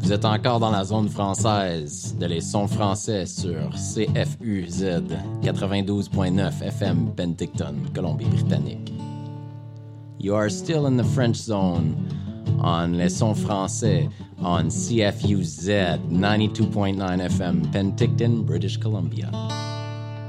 Vous êtes encore dans la zone française de les sons français sur CFUZ 92.9 FM Penticton, Colombie-Britannique. You are still in the French zone on les sons français on CFUZ 92.9 FM Penticton, British Columbia.